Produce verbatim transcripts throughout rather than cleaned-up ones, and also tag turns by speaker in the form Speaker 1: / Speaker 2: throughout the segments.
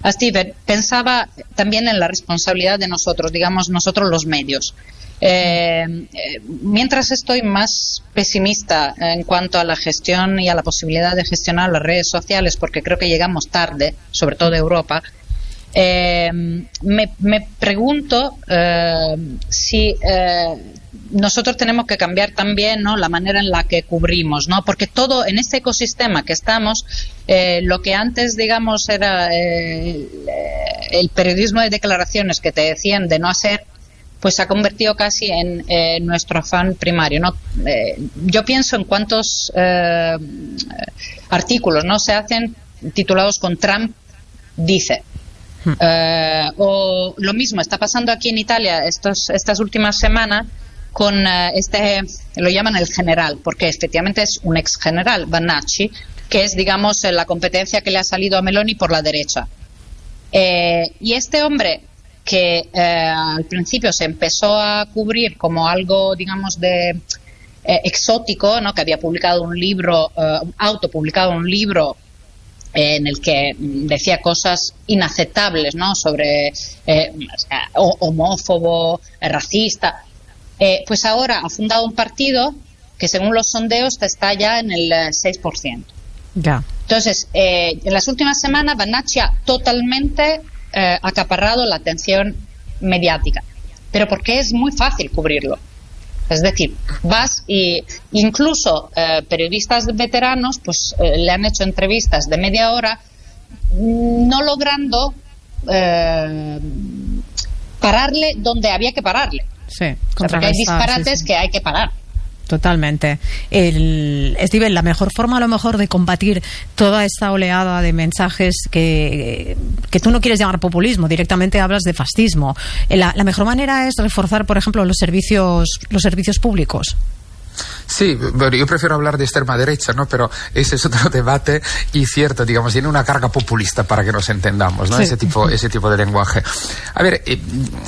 Speaker 1: Steve, pensaba también en la responsabilidad de nosotros, digamos, nosotros los medios. Eh, eh, mientras estoy más pesimista en cuanto a la gestión y a la posibilidad de gestionar las redes sociales, porque creo que llegamos tarde, sobre todo Europa, eh, me, me pregunto eh, si eh, nosotros tenemos que cambiar también, ¿no?, la manera en la que cubrimos, ¿no? Porque todo en este ecosistema que estamos, eh, lo que antes, digamos, era eh, el, el periodismo de declaraciones que te decían de no hacer, pues se ha convertido casi en eh, nuestro afán primario, ¿no? Eh, yo pienso en cuántos eh, artículos no se hacen titulados con Trump dice. Hmm. Eh, o lo mismo está pasando aquí en Italia estos, estas últimas semanas con eh, este, lo llaman el general, porque efectivamente es un ex general, Vannacci, que es, digamos, la competencia que le ha salido a Meloni por la derecha. Eh, y este hombre, que eh, al principio se empezó a cubrir como algo, digamos, de eh, exótico, ¿no?, que había publicado un libro, eh, autopublicado un libro eh, en el que decía cosas inaceptables, ¿no?, sobre eh, homófobo, eh, racista. Eh, pues ahora ha fundado un partido que, según los sondeos, está ya en el eh, seis por ciento.
Speaker 2: Ya.
Speaker 1: Entonces, eh, en las últimas semanas, Vannacci ha totalmente Eh, acaparrado la atención mediática, pero porque es muy fácil cubrirlo. Es decir, vas y incluso eh, periodistas veteranos pues eh, le han hecho entrevistas de media hora, no logrando eh, pararle donde había que pararle.
Speaker 2: Sí,
Speaker 1: o sea, porque hay disparates sí, sí. que hay que parar.
Speaker 2: Totalmente. El, Steven, la mejor forma a lo mejor de combatir toda esta oleada de mensajes que, que tú no quieres llamar populismo, directamente hablas de fascismo. La, la mejor manera es reforzar, por ejemplo, los servicios, los servicios públicos.
Speaker 3: Sí, bueno, yo prefiero hablar de extrema derecha, ¿no? Pero ese es otro debate y cierto, digamos, tiene una carga populista para que nos entendamos, ¿no? Sí. Ese tipo, ese tipo de lenguaje. A ver, eh,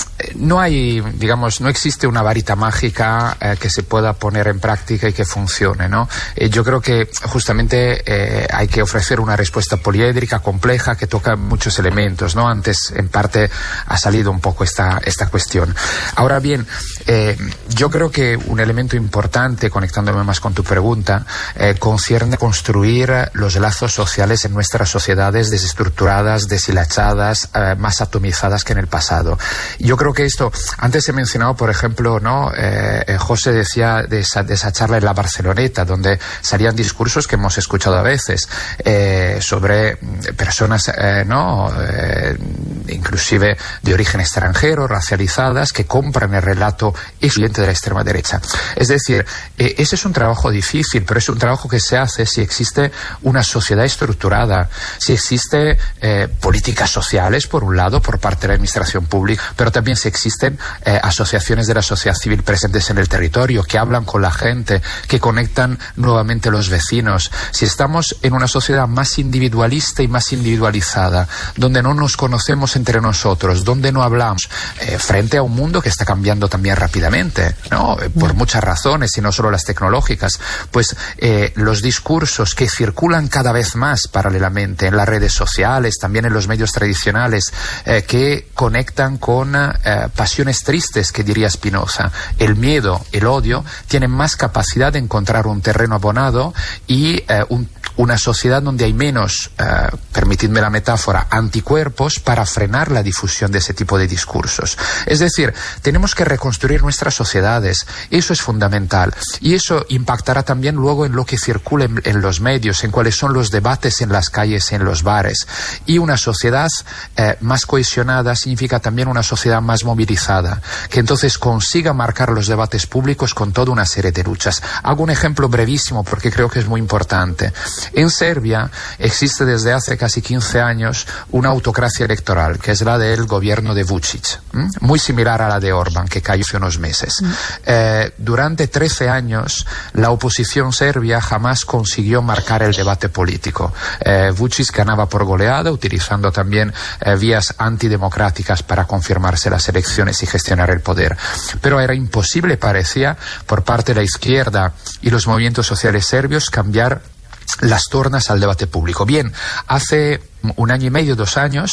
Speaker 3: no hay, digamos, no existe una varita mágica eh, que se pueda poner en práctica y que funcione, ¿no? Eh, yo creo que justamente eh, hay que ofrecer una respuesta poliédrica, compleja, que toca muchos elementos, ¿no? Antes, en parte, ha salido un poco esta, esta cuestión. Ahora bien, eh, yo creo que un elemento importante, conectándome más con tu pregunta, eh, concierne construir los lazos sociales en nuestras sociedades desestructuradas, deshilachadas, eh, más atomizadas que en el pasado. Yo creo que esto, antes he mencionado, por ejemplo, ¿no? Eh, José decía de esa, de esa charla en la Barceloneta, donde salían discursos que hemos escuchado a veces eh, sobre personas, eh, ¿no? Eh, inclusive de origen extranjero, racializadas, que compran el relato excluyente de la extrema derecha. Es decir, eh, ese es un trabajo difícil, pero es un trabajo que se hace si existe una sociedad estructurada, si existe eh, políticas sociales, por un lado, por parte de la administración pública, pero también si existen eh, asociaciones de la sociedad civil presentes en el territorio, que hablan con la gente, que conectan nuevamente los vecinos. Si estamos en una sociedad más individualista y más individualizada, donde no nos conocemos entre nosotros, donde no hablamos, eh, frente a un mundo que está cambiando también rápidamente, ¿no? Eh, por muchas razones y no solo las tecnológicas, pues eh, los discursos que circulan cada vez más paralelamente en las redes sociales, también en los medios tradicionales, eh, que conectan con eh, pasiones tristes, que diría Spinoza. El miedo, el odio, tienen más capacidad de encontrar un terreno abonado y eh, un, una sociedad donde hay menos, eh, permitidme la metáfora, anticuerpos para frenar la difusión de ese tipo de discursos. Es decir, tenemos que reconstruir nuestras sociedades. Eso es fundamental. Y eso impactará también luego en lo que circula en, en los medios, en cuáles son los debates en las calles, en los bares. Y una sociedad eh, más cohesionada significa también una sociedad más movilizada, que entonces consiga marcar los debates públicos con toda una serie de luchas. Hago un ejemplo brevísimo porque creo que es muy importante. En Serbia existe desde hace casi quince años una autocracia electoral, que es la del gobierno de Vučić, ¿m? muy similar a la de Orbán, que cayó hace unos meses. Mm. Eh, durante trece años, la oposición serbia jamás consiguió marcar el debate político. Eh, Vučić ganaba por goleada, utilizando también eh, vías antidemocráticas para confirmarse las elecciones y gestionar el poder. Pero era imposible, parecía, por parte de la izquierda y los movimientos sociales serbios, cambiar las tornas al debate público. Bien, hace un año y medio, dos años,